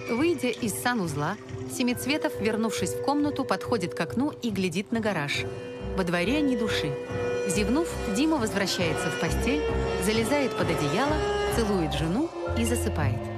Выйдя из санузла, Семицветов, вернувшись в комнату, подходит к окну и глядит на гараж. Во дворе ни души. Зевнув, Дима возвращается в постель, залезает под одеяло, целует жену и засыпает.